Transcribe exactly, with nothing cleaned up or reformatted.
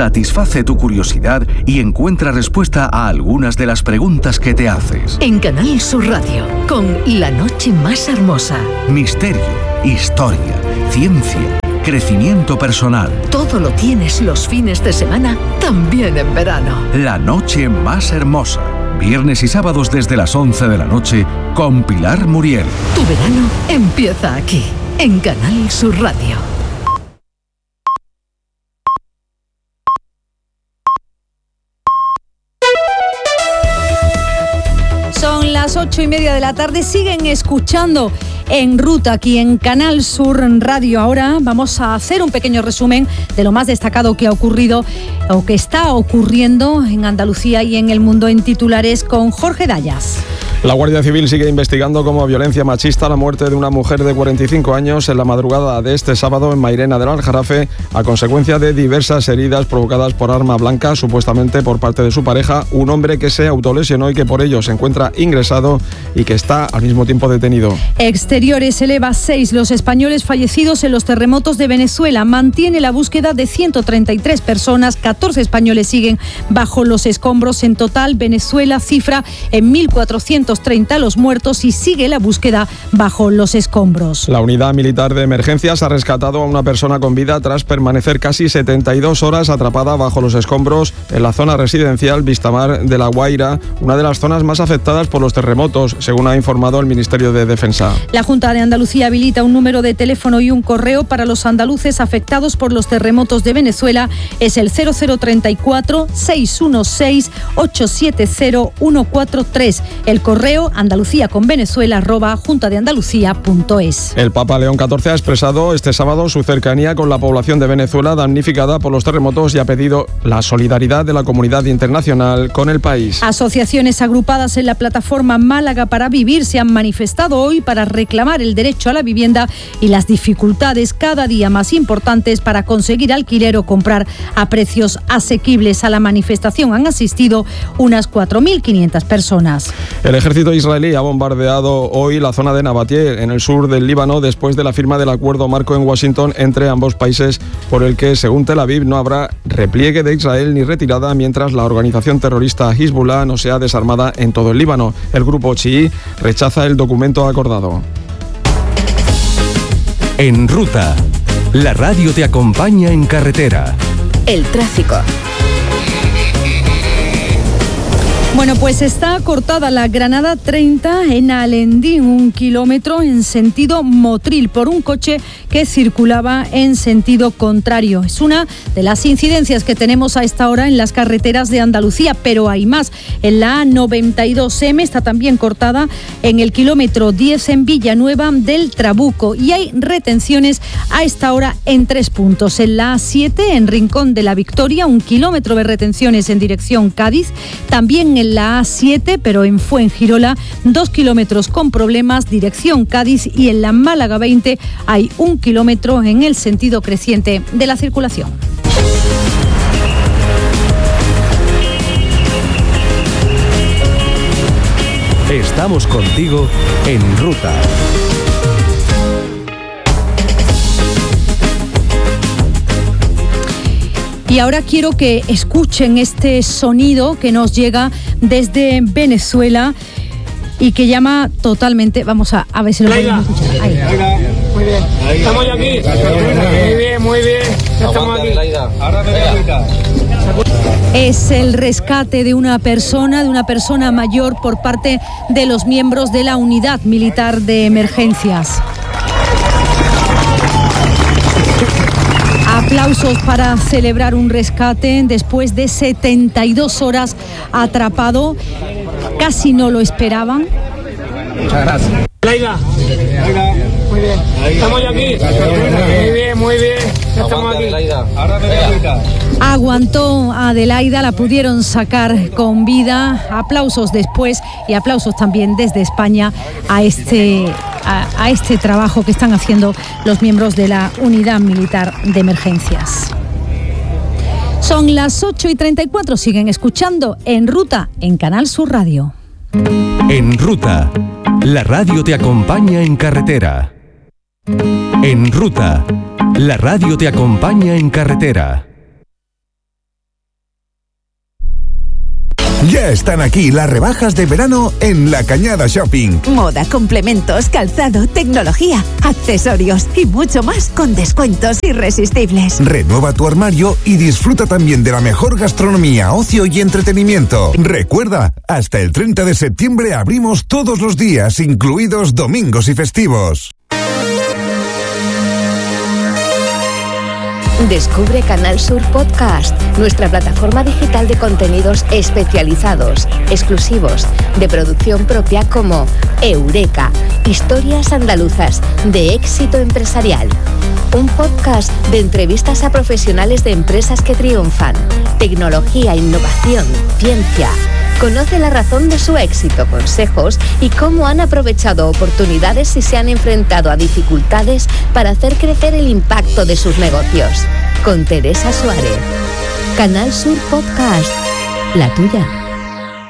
satisface tu curiosidad y encuentra respuesta a algunas de las preguntas que te haces. En Canal Sur Radio, con La Noche Más Hermosa. Misterio, historia, ciencia, crecimiento personal. Todo lo tienes los fines de semana, también en verano. La Noche Más Hermosa. Viernes y sábados desde las once de la noche con Pilar Muriel. Tu verano empieza aquí, en Canal Sur Radio. Son las ocho y media de la tarde, siguen escuchando En Ruta aquí en Canal Sur Radio. Ahora vamos a hacer un pequeño resumen de lo más destacado que ha ocurrido o que está ocurriendo en Andalucía y en el mundo en titulares con Jorge Dayas. La Guardia Civil sigue investigando como violencia machista la muerte de una mujer de cuarenta y cinco años en la madrugada de este sábado en Mairena del Aljarafe a consecuencia de diversas heridas provocadas por arma blanca, supuestamente por parte de su pareja, un hombre que se autolesionó y que por ello se encuentra ingresado y que está al mismo tiempo detenido. Exteriores eleva a seis los españoles fallecidos en los terremotos de Venezuela. Mantiene la búsqueda de ciento treinta y tres personas, catorce españoles siguen bajo los escombros. En total, Venezuela cifra en mil cuatrocientos treinta los muertos y sigue la búsqueda bajo los escombros. La unidad militar de emergencias ha rescatado a una persona con vida tras permanecer casi setenta y dos horas atrapada bajo los escombros en la zona residencial Vistamar de La Guaira, una de las zonas más afectadas por los terremotos, según ha informado el Ministerio de Defensa. La Junta de Andalucía habilita un número de teléfono y un correo para los andaluces afectados por los terremotos de Venezuela. Es el cero cero treinta y cuatro, seiscientos dieciséis, ochocientos setenta, ciento cuarenta y tres. El correo andalucía con venezuela arroba junta de andalucía punto es. El Papa León catorce ha expresado este sábado su cercanía con la población de Venezuela damnificada por los terremotos y ha pedido la solidaridad de la comunidad internacional con el país. Asociaciones agrupadas en la plataforma Málaga para Vivir se han manifestado hoy para reclamar el derecho a la vivienda y las dificultades cada día más importantes para conseguir alquiler o comprar a precios asequibles. A la manifestación han asistido unas cuatro mil quinientas personas. El ejército israelí ha bombardeado hoy la zona de Nabatieh, en el sur del Líbano, después de la firma del acuerdo marco en Washington entre ambos países, por el que, según Tel Aviv, no habrá repliegue de Israel ni retirada mientras la organización terrorista Hezbollah no sea desarmada en todo el Líbano. El grupo chií rechaza el documento acordado. En Ruta, la radio te acompaña en carretera. El tráfico. Bueno, pues está cortada la Granada treinta en Alendín, un kilómetro en sentido Motril, por un coche que circulaba en sentido contrario. Es una de las incidencias que tenemos a esta hora en las carreteras de Andalucía, pero hay más. En la A noventa y dos eme está también cortada en el kilómetro diez en Villanueva del Trabuco y hay retenciones a esta hora en tres puntos. En la A siete en Rincón de la Victoria, un kilómetro de retenciones en dirección Cádiz. También en la A siete, pero en Fuengirola, dos kilómetros con problemas, dirección Cádiz, y en la Málaga veinte hay un kilómetro en el sentido creciente de la circulación. Estamos contigo en Ruta. Y ahora quiero que escuchen este sonido que nos llega desde Venezuela y que llama totalmente... Vamos a, a ver si lo podemos escuchar. Ahí. Muy bien. Estamos ya aquí. Muy bien, muy bien. Estamos aquí. Ahora me Es el rescate de una persona, de una persona mayor por parte de los miembros de la Unidad Militar de Emergencias. Aplausos para celebrar un rescate después de setenta y dos horas atrapado. Casi no lo esperaban. Muchas gracias. Laida. Muy bien. Estamos ya aquí. Muy bien, muy bien. Estamos aquí. Ahora me Aguantó a Adelaida, la pudieron sacar con vida. Aplausos después y aplausos también desde España a este, a, a este trabajo que están haciendo los miembros de la Unidad Militar de Emergencias. Son las ocho y treinta y cuatro, siguen escuchando En Ruta en Canal Sur Radio. En Ruta, la radio te acompaña en carretera. En Ruta, la radio te acompaña en carretera. Ya están aquí las rebajas de verano en La Cañada Shopping. Moda, complementos, calzado, tecnología, accesorios y mucho más con descuentos irresistibles. Renueva tu armario y disfruta también de la mejor gastronomía, ocio y entretenimiento. Recuerda, hasta el treinta de septiembre abrimos todos los días, incluidos domingos y festivos. Descubre Canal Sur Podcast, nuestra plataforma digital de contenidos especializados, exclusivos, de producción propia como Eureka, historias andaluzas de éxito empresarial. Un podcast de entrevistas a profesionales de empresas que triunfan, tecnología, innovación, ciencia. Conoce la razón de su éxito, consejos y cómo han aprovechado oportunidades y se han enfrentado a dificultades para hacer crecer el impacto de sus negocios. Con Teresa Suárez. Canal Sur Podcast. La tuya.